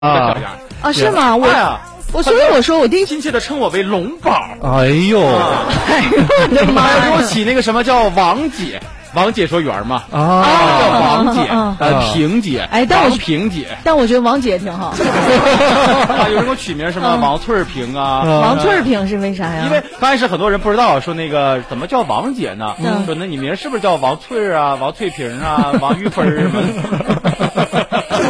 啊啊，是吗？所以我说我第一亲切的称我为龙宝。 哎哎呦， 呦我的妈呀！ 给我起那个什么叫王姐。王解说员嘛叫王姐，萍姐，王萍姐。 但我觉得王姐挺好。 有人给我取名什么王翠萍啊？ 王翠萍是为啥呀？ 因为刚开始很多人不知道，说那个怎么叫王姐呢？说那你名是不是叫王翠啊、王翠萍啊、王玉芬什么的？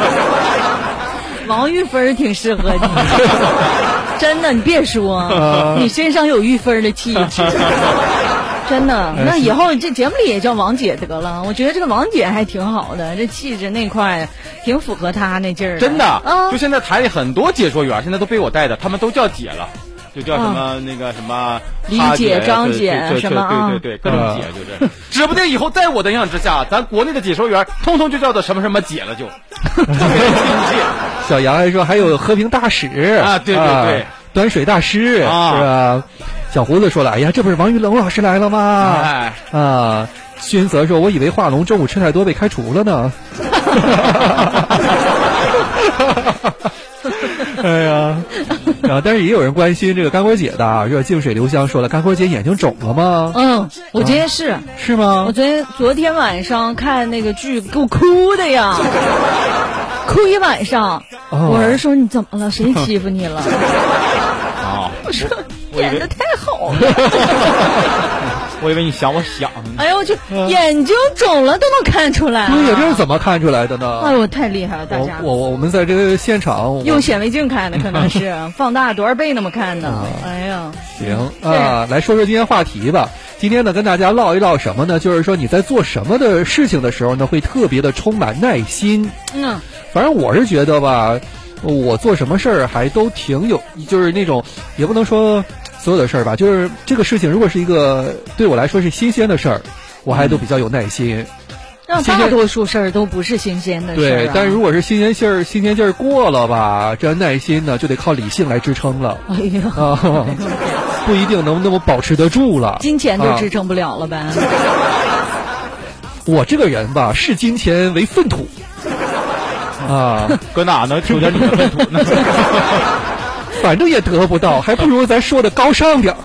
王玉芬挺适合你，真的，你别说，你身上有玉芬的气质。真的，那以后这节目里也叫王姐得了。我觉得这个王姐还挺好的，这气质那块挺符合她那劲儿。 真的，就现在台里很多解说员现在都被我带的，他们都叫姐了，就叫什么那个什么李姐、张姐什么对，各种姐就是。指不定以后在我的影响之下，咱国内的解说员通通就叫做什么什么姐了，就特别亲切。 小杨还说还有和平大使啊，对， 端水大师是吧？小胡子说了：“哎呀，这不是王玉龙老师来了吗？”啊，勋泽说：“我以为华龙中午吃太多被开除了呢。”哎呀，但是也有人关心这个干锅姐的，说静水流香说了，干锅姐眼睛肿了吗？ 我今天是吗？ 我昨天晚上看那个剧，给我哭的呀，哭一晚上。我儿子说：“你怎么了？谁欺负你了？”我说。演的太好了， 我以为你想我想。 哎呦，就眼睛肿了都能看出来。 对呀，这是怎么看出来的呢？ 哎呦，太厉害了，大家！ 我们在这个现场用显微镜看的，可能是放大多少倍那么看的。哎呀， 行啊，来说说今天话题吧。今天呢，跟大家唠一唠什么呢？就是说你在做什么的事情的时候呢，会特别的充满耐心。反正我是觉得吧，我做什么事儿还都挺有，就是那种也不能说。所有的事儿吧，就是这个事情，如果是一个对我来说是新鲜的事儿，我还都比较有耐心。 让大多数事儿都不是新鲜的事儿。 对，但是如果是新鲜劲儿过了吧，这耐心呢就得靠理性来支撑了。 哎呀， 不一定能那么保持得住了。 金钱就支撑不了了呗。 我这个人吧，视金钱为粪土。 搁哪能求点你的粪土呢？ 反正也得不到，还不如咱说的高尚点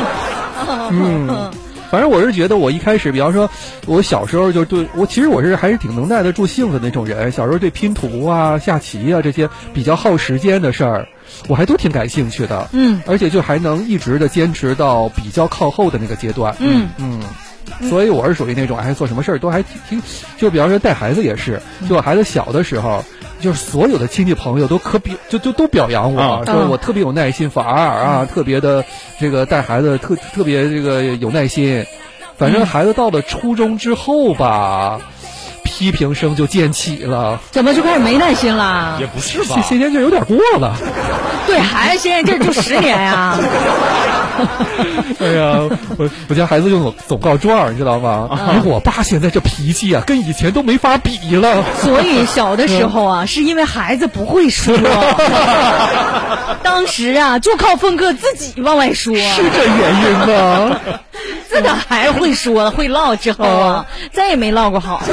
反正我是觉得，我一开始，比方说，我小时候就对我，其实我还是挺能耐得住性子那种人。小时候对拼图啊、下棋啊这些比较耗时间的事儿，我还都挺感兴趣的。而且就还能一直的坚持到比较靠后的那个阶段。所以我是属于那种做什么事儿都还挺，就比方说带孩子也是，就我孩子小的时候。就是所有的亲戚朋友都都表扬我，说我特别有耐心，反而特别的这个带孩子特别这个有耐心。反正孩子到了初中之后吧，批评声就渐起了。 怎么就开始没耐心了？ 也不是吧， 新鲜劲有点过了。 对孩子新鲜劲就10年呀。 哎呀，我家孩子用总告状，你知道吗？我爸现在这脾气啊，跟以前都没法比了。 所以小的时候啊，是因为孩子不会说，当时啊就靠凤哥自己往外说， 是这原因吗？ 自个还会说会唠之后啊，再也没唠过好。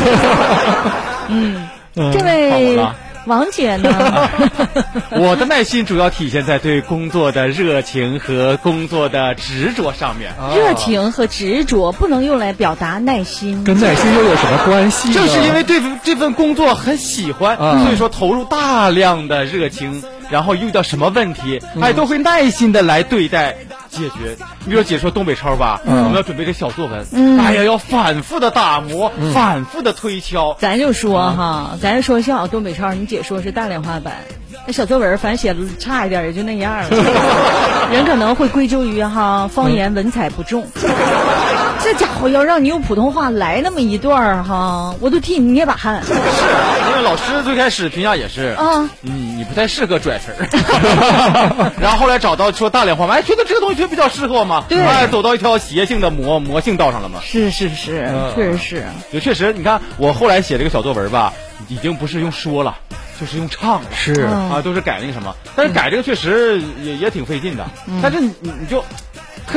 这位。王姐呢？ 我的耐心主要体现在对工作的热情和工作的执着上面。 热情和执着不能用来表达耐心， 跟耐心又有什么关系呢？ 正是因为对这份工作很喜欢，所以说投入大量的热情，然后遇到什么问题，都会耐心的来对待。解决，你比如说解说东北超吧，我们要准备个小作文，要反复的打磨，反复的推敲。 咱就说咱就说像东北超，你解说是大连话版，那小作文反正写的差一点也就那样了，人可能会归咎于方言文采不重。这家伙要让你用普通话来那么一段我都替你捏把汗。 是，因为老师最开始评价也是你不太适合拽词儿。然后后来找到说大连话嘛，觉得这个东西就比较适合嘛， 对， 走到一条邪性的魔性道上了嘛。 是，确实是。 就确实，你看我后来写这个小作文吧，已经不是用说了，就是用唱了。 是都是改那个什么，但是改这个确实也挺费劲的。但是你就